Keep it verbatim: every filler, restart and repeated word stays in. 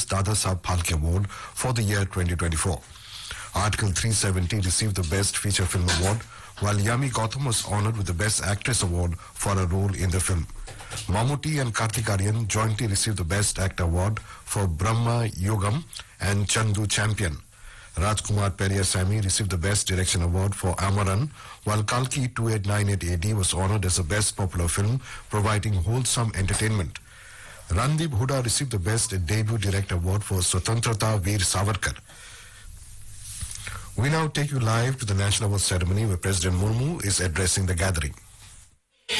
Dada Saheb Phalke Award for the year twenty twenty-four. Article three seventy received the Best Feature Film Award, while Yami Gautam was honored with the Best Actress Award for a role in the film. Mammootty and Karthik Aaryan jointly received the Best Actor Award for Brahma Yogam and Chandu Champion. Rajkumar Periyasamy received the Best Direction Award for Amaran, while Kalki twenty-eight ninety-eight A D was honored as the Best Popular Film, providing wholesome entertainment. Randeep Hooda received the Best Debut Director Award for Swatantrata Veer Savarkar. We now take you live to the National Award ceremony where President Murmu is addressing the gathering.